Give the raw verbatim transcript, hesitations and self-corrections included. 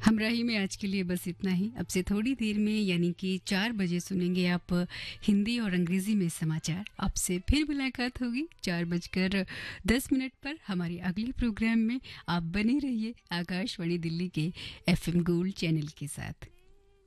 हमराही में आज के लिए बस इतना ही। अब से थोड़ी देर में यानी कि चार बजे सुनेंगे आप हिंदी और अंग्रेजी में समाचार। आपसे फिर मुलाकात होगी चार बजकर दस मिनट पर हमारे अगले प्रोग्राम में। आप बने रहिए आकाशवाणी दिल्ली के एफ एम गोल्ड चैनल के साथ।